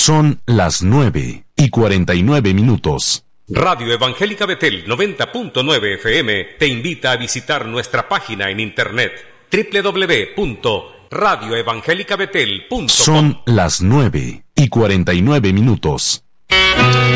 Son las 9:49. Radio Evangélica Betel 90.9 FM te invita a visitar nuestra página en internet www.radioevangelicabetel.com. Son las 9:49.